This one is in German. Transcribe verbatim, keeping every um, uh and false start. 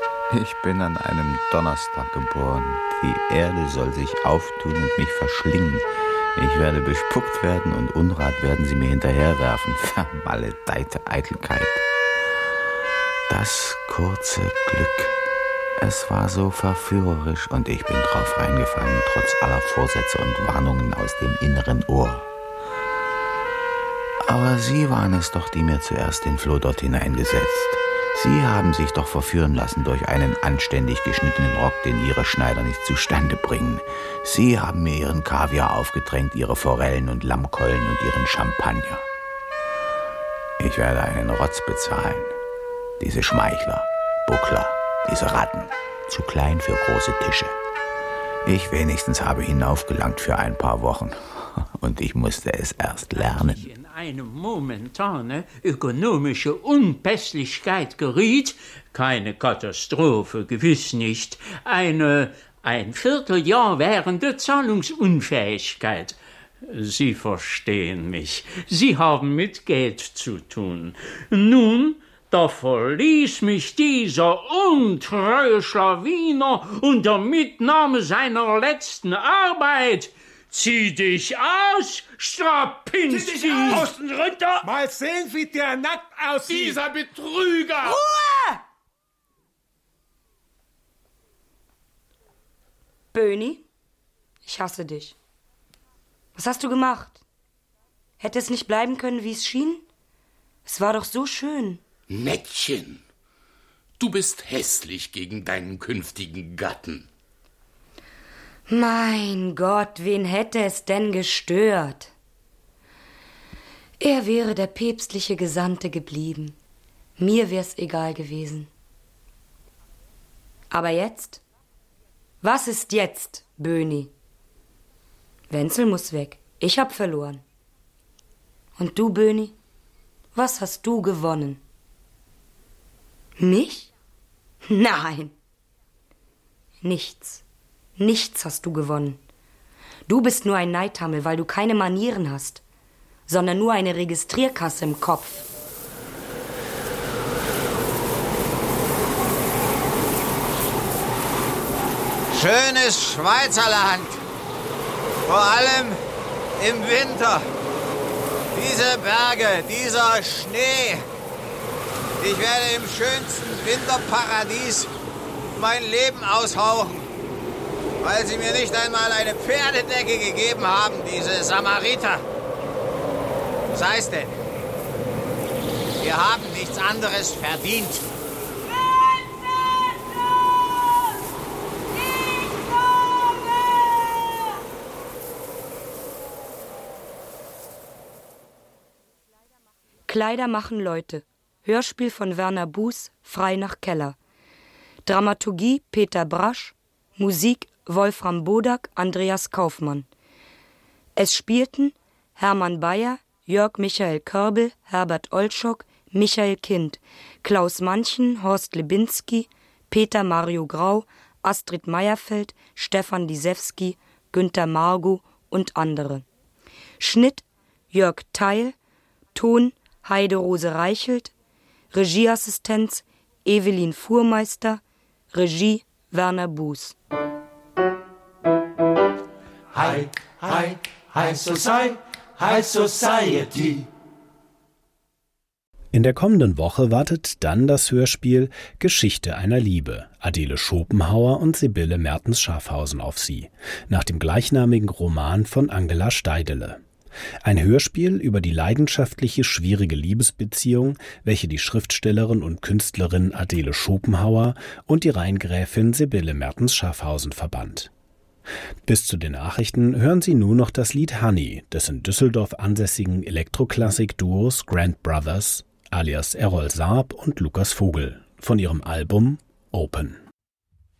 Ich bin an einem Donnerstag geboren. Die Erde soll sich auftun und mich verschlingen. Ich werde bespuckt werden und Unrat werden sie mir hinterherwerfen. Vermaledeite Eitelkeit. Das kurze Glück. Es war so verführerisch und ich bin drauf reingefallen, trotz aller Vorsätze und Warnungen aus dem inneren Ohr. Aber Sie waren es doch, die mir zuerst den Floh dort hineingesetzt. Sie haben sich doch verführen lassen durch einen anständig geschnittenen Rock, den Ihre Schneider nicht zustande bringen. Sie haben mir Ihren Kaviar aufgedrängt, Ihre Forellen und Lammkeulen und Ihren Champagner. Ich werde einen Rotz bezahlen. Diese Schmeichler, Buckler, diese Ratten, zu klein für große Tische. Ich wenigstens habe hinaufgelangt für ein paar Wochen. Und ich musste es erst lernen. In eine momentane ökonomische Unpässlichkeit geriet, keine Katastrophe, gewiss nicht, eine ein Vierteljahr währende Zahlungsunfähigkeit. Sie verstehen mich, Sie haben mit Geld zu tun. Nun, da verließ mich dieser untreue Schlawiner unter Mitnahme seiner letzten Arbeit. Zieh dich aus, Strapinski! Zieh dich aus! Außen runter! Mal sehen, wie der nackt aussieht! Dieser Betrüger! Ruhe! Böni, ich hasse dich. Was hast du gemacht? Hätte es nicht bleiben können, wie es schien? Es war doch so schön. Mädchen, du bist hässlich gegen deinen künftigen Gatten. Mein Gott, wen hätte es denn gestört? Er wäre der päpstliche Gesandte geblieben. Mir wär's egal gewesen. Aber jetzt? Was ist jetzt, Böni? Wenzel muss weg. Ich hab verloren. Und du, Böni? Was hast du gewonnen? Mich? Nein. Nichts. Nichts hast du gewonnen. Du bist nur ein Neidhammel, weil du keine Manieren hast, sondern nur eine Registrierkasse im Kopf. Schönes Schweizerland, vor allem im Winter. Diese Berge, dieser Schnee. Ich werde im schönsten Winterparadies mein Leben aushauchen, weil sie mir nicht einmal eine Pferdedecke gegeben haben, diese Samariter. Was heißt denn? Wir haben nichts anderes verdient. Kleider machen Leute. Hörspiel von Werner Buß, frei nach Keller. Dramaturgie Peter Brasch. Musik Wolfram Bodak, Andreas Kaufmann. Es spielten Hermann Bayer, Jörg Michael Körbel, Herbert Olschock, Michael Kind, Klaus Manchen, Horst Lebinski, Peter Mario Grau, Astrid Meyerfeld, Stefan Lisewski, Günter Margo und andere. Schnitt Jörg Theil, Ton Heide-Rose Reichelt, Regieassistenz Evelyn Fuhrmeister, Regie Werner Buß. Hi, hi, hi Society, hi Society. In der kommenden Woche wartet dann das Hörspiel Geschichte einer Liebe, Adele Schopenhauer und Sibylle Mertens-Schaffhausen auf Sie, nach dem gleichnamigen Roman von Angela Steidele. Ein Hörspiel über die leidenschaftliche, schwierige Liebesbeziehung, welche die Schriftstellerin und Künstlerin Adele Schopenhauer und die Rheingräfin Sibylle Mertens-Schaffhausen verband. Bis zu den Nachrichten hören Sie nun noch das Lied Honey des in Düsseldorf ansässigen Elektroklassik-Duos Grand Brothers alias Errol Saab und Lukas Vogel von ihrem Album Open.